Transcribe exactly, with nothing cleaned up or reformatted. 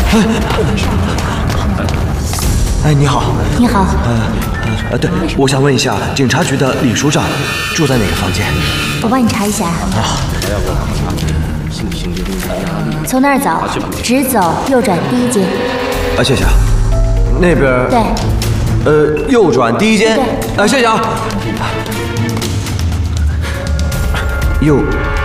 哎，你好。 你好。 呃呃，对，我想问一下，警察局的李署长住在哪个房间？ 我帮你查一下。 啊。 从那儿走，直走，右转第一间。 啊，谢谢啊。那边。 对。 呃，右转第一间。 对。 啊，谢谢啊。右